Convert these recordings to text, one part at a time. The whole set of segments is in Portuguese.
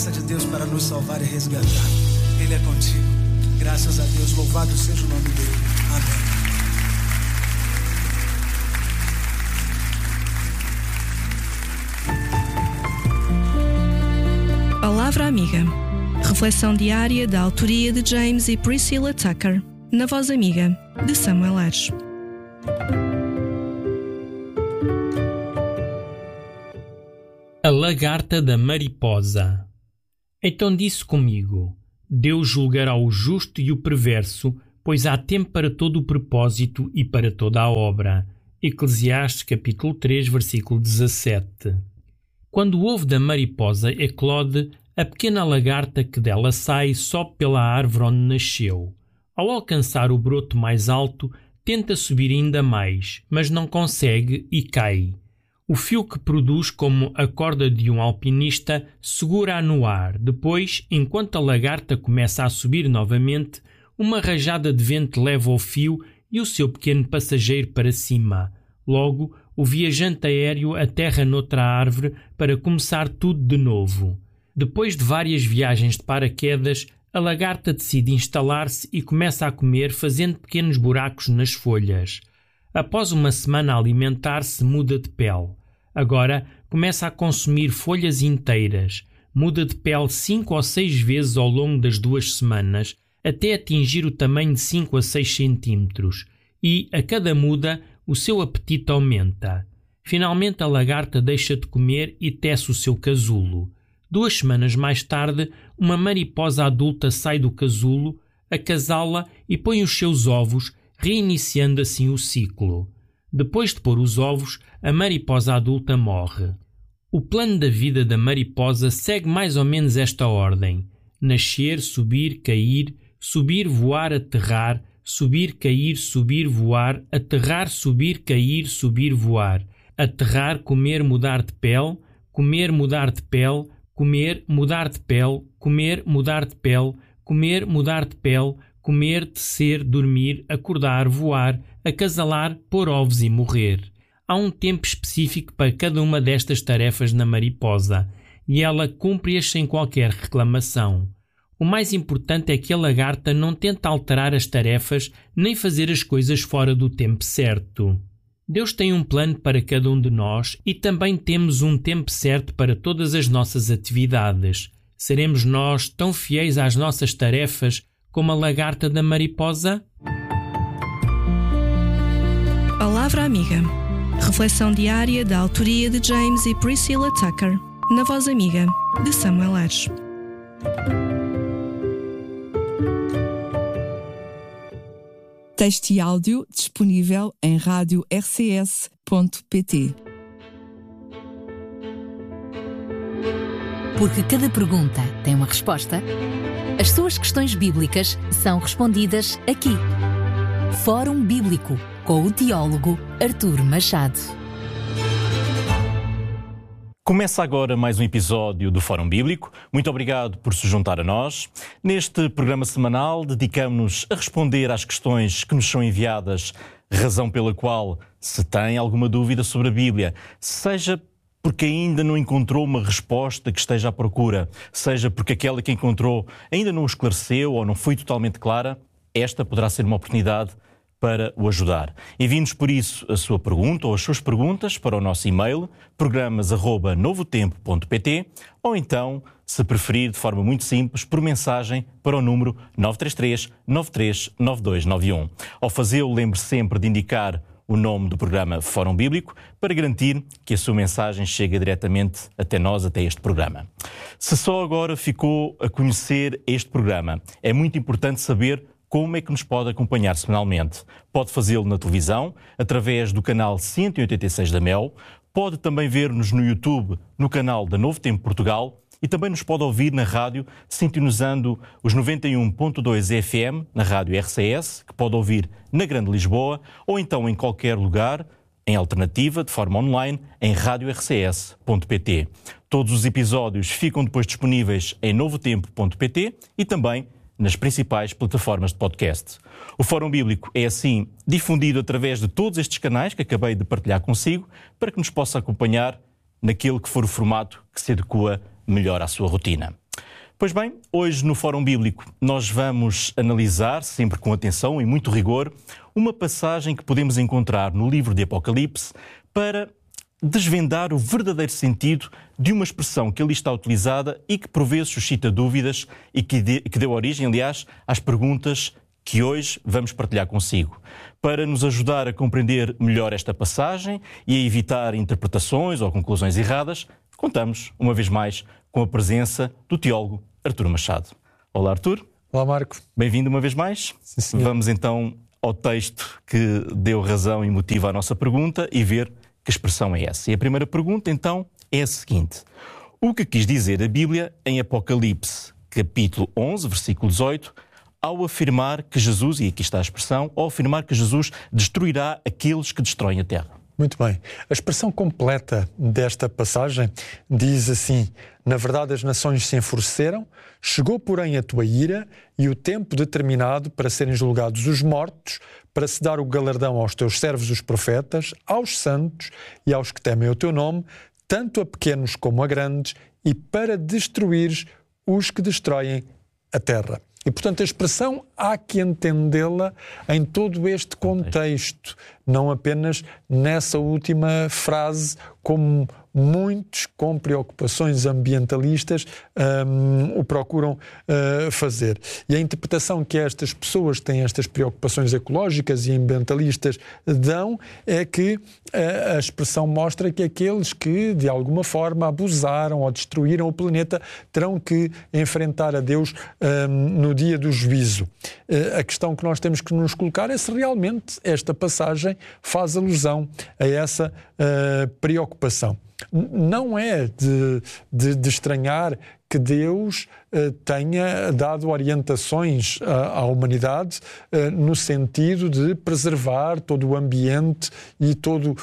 De Deus para nos salvar e resgatar. Ele é contigo. Graças a Deus, louvado seja o nome dele. Amém. Palavra Amiga. Reflexão diária da autoria de James e Priscilla Tucker, na voz amiga de Samuel Ares. A lagarta da mariposa. Então disse comigo: Deus julgará o justo e o perverso, pois há tempo para todo o propósito e para toda a obra. Eclesiastes capítulo 3, versículo 17. Quando o ovo da mariposa eclode, a pequena lagarta que dela sai sobe pela árvore onde nasceu. Ao alcançar o broto mais alto, tenta subir ainda mais, mas não consegue e cai. O fio que produz como a corda de um alpinista segura-a no ar. Depois, enquanto a lagarta começa a subir novamente, uma rajada de vento leva o fio e o seu pequeno passageiro para cima. Logo, o viajante aéreo aterra noutra árvore para começar tudo de novo. Depois de várias viagens de paraquedas, a lagarta decide instalar-se e começa a comer, fazendo pequenos buracos nas folhas. Após uma semana a alimentar-se, muda de pele. Agora começa a consumir folhas inteiras. Muda de pele 5 ou 6 vezes ao longo das 2 semanas, até atingir o tamanho de 5 a 6 centímetros. E, a cada muda, o seu apetite aumenta. Finalmente a lagarta deixa de comer e tece o seu casulo. 2 semanas mais tarde, uma mariposa adulta sai do casulo, acasala e põe os seus ovos, reiniciando assim o ciclo. Depois de pôr os ovos, a mariposa adulta morre. O plano da vida da mariposa segue mais ou menos esta ordem: nascer, subir, cair, subir, voar, aterrar, subir, cair, subir, voar, aterrar, subir, cair, subir, voar, aterrar, comer, mudar de pele, comer, mudar de pele, comer, mudar de pele, comer, mudar de pele, comer, mudar de pele, comer, tecer, dormir, acordar, voar, acasalar, pôr ovos e morrer. Há um tempo específico para cada uma destas tarefas na mariposa e ela cumpre-as sem qualquer reclamação. O mais importante é que a lagarta não tenta alterar as tarefas nem fazer as coisas fora do tempo certo. Deus tem um plano para cada um de nós e também temos um tempo certo para todas as nossas atividades. Seremos nós tão fiéis às nossas tarefas como a lagarta da mariposa? Palavra Amiga. Reflexão diária da autoria de James e Priscilla Tucker, na voz amiga de Samuel Ares. Texto e áudio disponível em radio-rcs.pt. Porque cada pergunta tem uma resposta, as suas questões bíblicas são respondidas aqui. Fórum Bíblico, com o teólogo Artur Machado. Começa agora mais um episódio do Fórum Bíblico. Muito obrigado por se juntar a nós. Neste programa semanal, dedicamos-nos a responder às questões que nos são enviadas, razão pela qual, se tem alguma dúvida sobre a Bíblia, seja porque ainda não encontrou uma resposta que esteja à procura, seja porque aquela que encontrou ainda não o esclareceu ou não foi totalmente clara, esta poderá ser uma oportunidade para o ajudar. Envie-nos, por isso, a sua pergunta ou as suas perguntas para o nosso e-mail, programas@novotempo.pt, ou então, se preferir, de forma muito simples, por mensagem para o número 933 93 9291. Ao fazê-lo, lembre sempre de indicar o nome do programa Fórum Bíblico para garantir que a sua mensagem chegue diretamente até nós, até este programa. Se só agora ficou a conhecer este programa, é muito importante saber como é que nos pode acompanhar semanalmente. Pode fazê-lo na televisão, através do canal 186 da Mel, pode também ver-nos no YouTube, no canal da Novo Tempo Portugal, e também nos pode ouvir na rádio, sintonizando os 91.2 FM, na rádio RCS, que pode ouvir na Grande Lisboa, ou então em qualquer lugar, em alternativa, de forma online, em radio-rcs.pt. Todos os episódios ficam depois disponíveis em novotempo.pt e também nas principais plataformas de podcast. O Fórum Bíblico é, assim, difundido através de todos estes canais que acabei de partilhar consigo, para que nos possa acompanhar naquele que for o formato que se adequa melhor à sua rotina. Pois bem, hoje no Fórum Bíblico nós vamos analisar, sempre com atenção e muito rigor, uma passagem que podemos encontrar no livro de Apocalipse para desvendar o verdadeiro sentido de uma expressão que ali está utilizada e que por vezes suscita dúvidas e que deu origem, aliás, às perguntas que hoje vamos partilhar consigo. Para nos ajudar a compreender melhor esta passagem e a evitar interpretações ou conclusões erradas, contamos, uma vez mais, com a presença do teólogo Artur Machado. Olá, Artur. Olá, Marco. Bem-vindo uma vez mais. Sim, senhor. Vamos então ao texto que deu razão e motivo à nossa pergunta e ver que expressão é essa. E a primeira pergunta, então, é a seguinte. O que quis dizer a Bíblia em Apocalipse, capítulo 11, versículo 18, ao afirmar que Jesus, e aqui está a expressão, ao afirmar que Jesus destruirá aqueles que destroem a terra? Muito bem. A expressão completa desta passagem diz assim: na verdade as nações se enfureceram, chegou porém a tua ira e o tempo determinado para serem julgados os mortos, para se dar o galardão aos teus servos os profetas, aos santos e aos que temem o teu nome, tanto a pequenos como a grandes, e para destruires os que destroem a terra. E, portanto, a expressão há que entendê-la em todo este contexto, não apenas nessa última frase, como muitos com preocupações ambientalistas o procuram fazer. E a interpretação que estas pessoas que têm estas preocupações ecológicas e ambientalistas dão é que a expressão mostra que aqueles que, de alguma forma, abusaram ou destruíram o planeta terão que enfrentar a Deus no dia do juízo. A questão que nós temos que nos colocar é se realmente esta passagem faz alusão a essa preocupação. Não é de estranhar que Deus tenha dado orientações à humanidade no sentido de preservar todo o ambiente e toda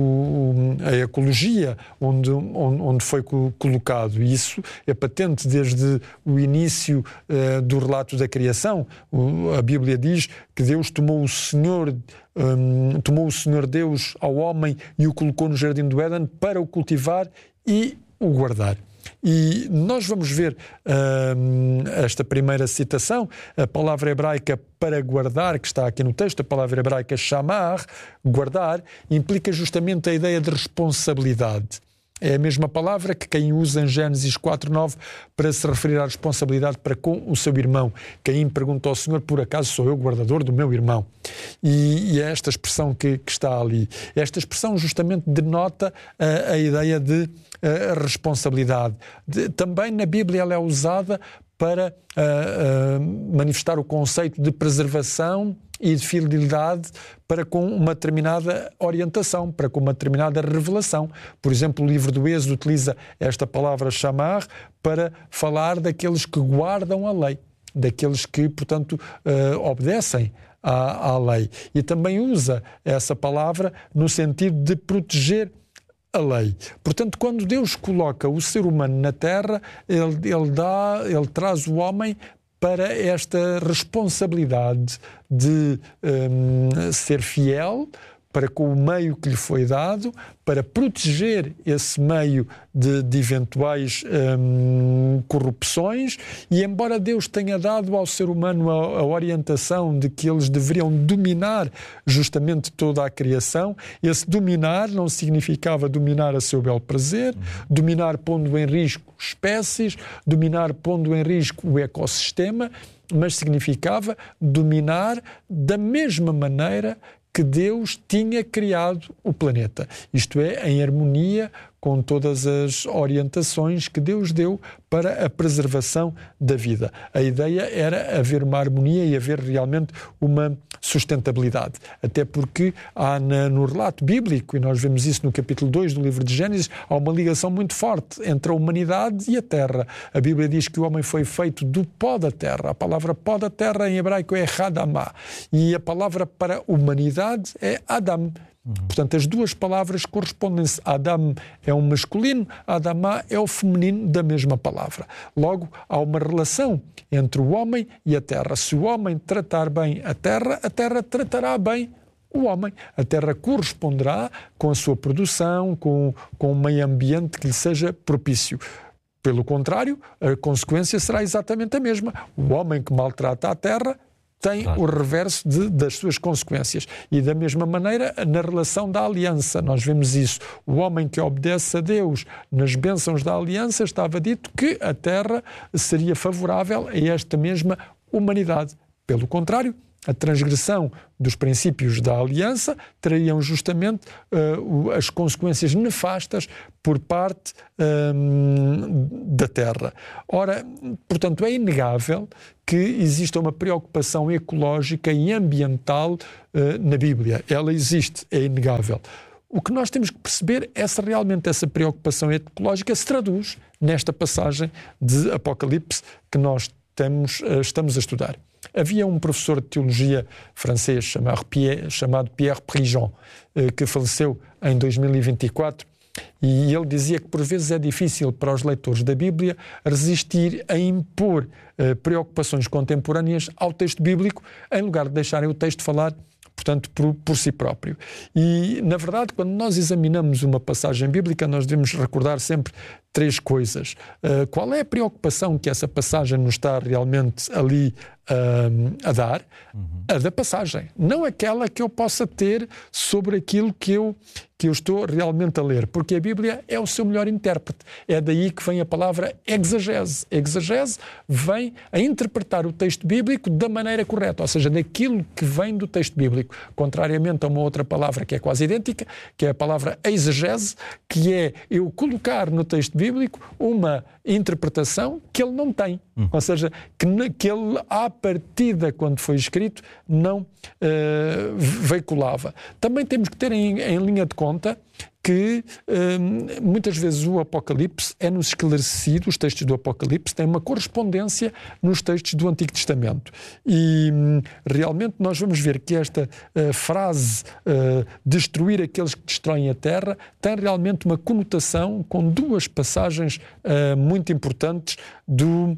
a ecologia onde foi colocado. E isso é patente desde o início do relato da criação. A Bíblia diz que Deus tomou o Senhor Deus ao homem e o colocou no jardim do Éden para o cultivar e o guardar. E nós vamos ver esta primeira citação, a palavra hebraica para guardar, que está aqui no texto, a palavra hebraica shamar, guardar, implica justamente a ideia de responsabilidade. É a mesma palavra que Caim usa em Gênesis 4:9 para se referir à responsabilidade para com o seu irmão. Caim pergunta ao Senhor: por acaso sou eu guardador do meu irmão? E é esta expressão que está ali. Esta expressão justamente denota a ideia de responsabilidade. Também na Bíblia ela é usada para manifestar o conceito de preservação e de fidelidade para com uma determinada orientação, para com uma determinada revelação. Por exemplo, o livro do Êxodo utiliza esta palavra chamar para falar daqueles que guardam a lei, daqueles que, portanto, obedecem à lei. E também usa essa palavra no sentido de proteger a lei. Portanto, quando Deus coloca o ser humano na terra, ele traz o homem para esta responsabilidade de ser fiel para com o meio que lhe foi dado, para proteger esse meio de eventuais corrupções, e embora Deus tenha dado ao ser humano a orientação de que eles deveriam dominar justamente toda a criação, esse dominar não significava dominar a seu bel prazer, dominar pondo em risco espécies, dominar pondo em risco o ecossistema, mas significava dominar da mesma maneira que Deus tinha criado o planeta. Isto é, em harmonia com todas as orientações que Deus deu para a preservação da vida. A ideia era haver uma harmonia e haver realmente uma sustentabilidade. Até porque há no relato bíblico, e nós vemos isso no capítulo 2 do livro de Gênesis, há uma ligação muito forte entre a humanidade e a terra. A Bíblia diz que o homem foi feito do pó da terra. A palavra pó da terra em hebraico é Hadamah. E a palavra para humanidade é Adam. Portanto, as duas palavras correspondem-se. Adam é um masculino, Adamá é o feminino da mesma palavra. Logo, há uma relação entre o homem e a terra. Se o homem tratar bem a terra tratará bem o homem. A terra corresponderá com a sua produção, com o meio ambiente que lhe seja propício. Pelo contrário, a consequência será exatamente a mesma. O homem que maltrata a terra tem o reverso das suas consequências. E da mesma maneira, na relação da aliança, nós vemos isso. O homem que obedece a Deus nas bênçãos da aliança, estava dito que a terra seria favorável a esta mesma humanidade. Pelo contrário, a transgressão dos princípios da aliança trariam justamente as consequências nefastas por parte da terra. Ora, portanto, é inegável que exista uma preocupação ecológica e ambiental na Bíblia. Ela existe, é inegável. O que nós temos que perceber é se realmente essa preocupação ecológica se traduz nesta passagem de Apocalipse que nós estamos a estudar. Havia um professor de teologia francês chamado Pierre Prigent, que faleceu em 2024, e ele dizia que por vezes é difícil para os leitores da Bíblia resistir a impor preocupações contemporâneas ao texto bíblico, em lugar de deixarem o texto falar, portanto, por si próprio. E, na verdade, quando nós examinamos uma passagem bíblica, nós devemos recordar sempre 3 coisas. Qual é a preocupação que essa passagem nos está realmente ali a dar? A da passagem. Não aquela que eu possa ter sobre aquilo que eu estou realmente a ler. Porque a Bíblia é o seu melhor intérprete. É daí que vem a palavra exegese. Exegese vem a interpretar o texto bíblico da maneira correta, ou seja, daquilo que vem do texto bíblico. Contrariamente a uma outra palavra que é quase idêntica, que é a palavra exegese, que é eu colocar no texto bíblico uma interpretação que ele não tem. Ou seja, que ele, à partida, quando foi escrito, não veiculava. Também temos que ter em linha de conta que muitas vezes o Apocalipse é-nos esclarecido, os textos do Apocalipse têm uma correspondência nos textos do Antigo Testamento. E realmente nós vamos ver que esta frase, destruir aqueles que destroem a terra, tem realmente uma conotação com 2 passagens muito importantes do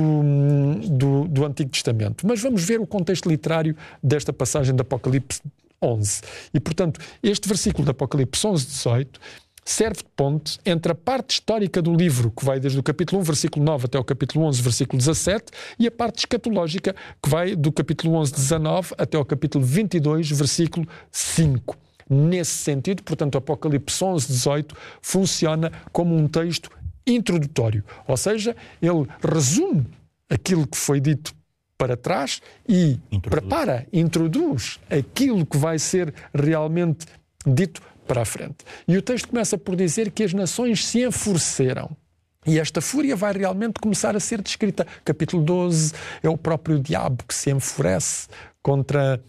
Antigo Testamento. Mas vamos ver o contexto literário desta passagem do Apocalipse 11. E, portanto, este versículo de Apocalipse 11, 18, serve de ponte entre a parte histórica do livro, que vai desde o capítulo 1, versículo 9, até o capítulo 11, versículo 17, e a parte escatológica, que vai do capítulo 11, 19, até o capítulo 22, versículo 5. Nesse sentido, portanto, o Apocalipse 11, 18 funciona como um texto introdutório. Ou seja, ele resume aquilo que foi dito para trás e introduz aquilo que vai ser realmente dito para a frente. E o texto começa por dizer que as nações se enfureceram. E esta fúria vai realmente começar a ser descrita. Capítulo 12 é o próprio diabo que se enfurece contra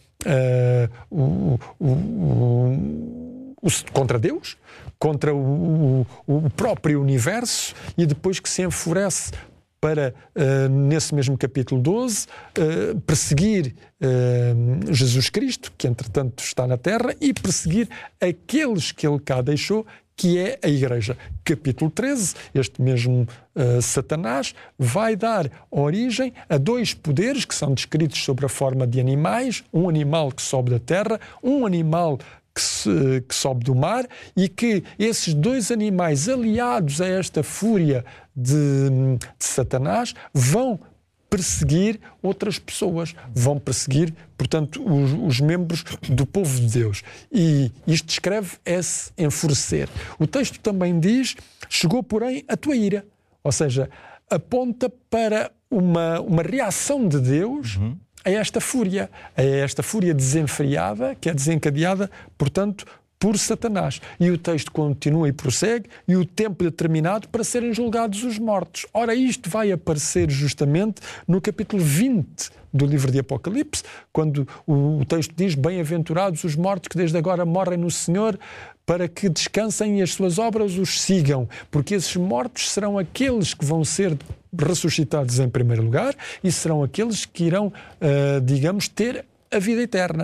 contra Deus, contra o próprio universo, e depois que se enfurece para, nesse mesmo capítulo 12, perseguir Jesus Cristo, que entretanto está na terra, e perseguir aqueles que ele cá deixou, que é a Igreja. Capítulo 13, este mesmo Satanás vai dar origem a 2 poderes que são descritos sob a forma de animais, um animal que sobe da terra, um animal que sobe do mar, e que esses 2 animais, aliados a esta fúria de Satanás, vão perseguir outras pessoas, vão perseguir, portanto, os membros do povo de Deus. E isto descreve esse enfurecer. O texto também diz: chegou, porém, a tua ira. Ou seja, aponta para uma reação de Deus a esta fúria desenfreada, que é desencadeada, portanto, por Satanás. E o texto continua e prossegue: e o tempo determinado para serem julgados os mortos. Ora, isto vai aparecer justamente no capítulo 20 do livro de Apocalipse, quando o texto diz: bem-aventurados os mortos que desde agora morrem no Senhor, para que descansem e as suas obras os sigam, porque esses mortos serão aqueles que vão ser ressuscitados em primeiro lugar e serão aqueles que irão, ter a vida eterna.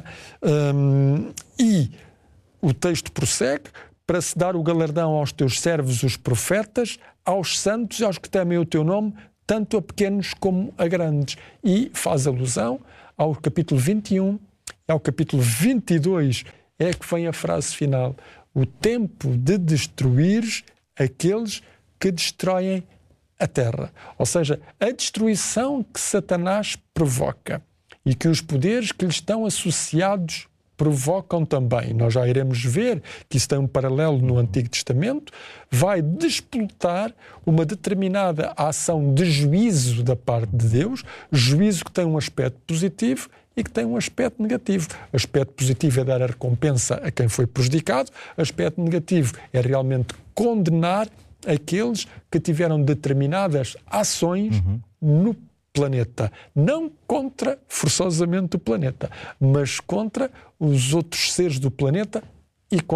E o texto prossegue: para se dar o galardão aos teus servos, os profetas, aos santos e aos que temem o teu nome, tanto a pequenos como a grandes. E faz alusão ao capítulo 21, ao capítulo 22, é que vem a frase final: o tempo de destruir aqueles que destroem a Terra. Ou seja, a destruição que Satanás provoca e que os poderes que lhe estão associados provocam também. Nós já iremos ver que isso tem um paralelo no Antigo Testamento, vai despoltar uma determinada ação de juízo da parte de Deus, juízo que tem um aspecto positivo e que tem um aspecto negativo. O aspecto positivo é dar a recompensa a quem foi prejudicado, o aspecto negativo é realmente condenar aqueles que tiveram determinadas ações no planeta. Não contra, forçosamente, o planeta, mas contra os outros seres do planeta e contra